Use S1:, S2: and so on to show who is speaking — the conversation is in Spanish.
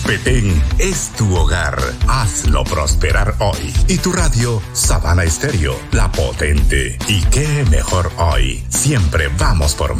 S1: Petén es tu hogar. Hazlo prosperar hoy. Y tu radio, Sabana Estéreo, la potente. Y qué mejor hoy. Siempre vamos por